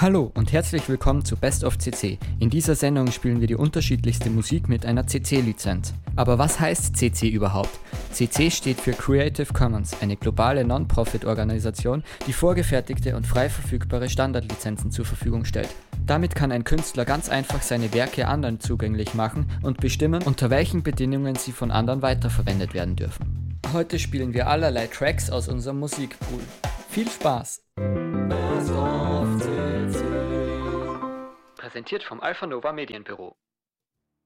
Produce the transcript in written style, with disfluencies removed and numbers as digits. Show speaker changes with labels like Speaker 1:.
Speaker 1: Hallo und herzlich willkommen zu Best of CC. In dieser Sendung spielen wir die unterschiedlichste Musik mit einer CC-Lizenz. Aber was heißt CC überhaupt? CC steht für Creative Commons, eine globale Non-Profit-Organisation, die vorgefertigte und frei verfügbare Standardlizenzen zur Verfügung stellt. Damit kann ein Künstler ganz einfach seine Werke anderen zugänglich machen und bestimmen, unter welchen Bedingungen sie von anderen weiterverwendet werden dürfen. Heute spielen wir allerlei Tracks aus unserem Musikpool. Viel Spaß! Best of CC. Präsentiert vom Alpha Nova Medienbüro.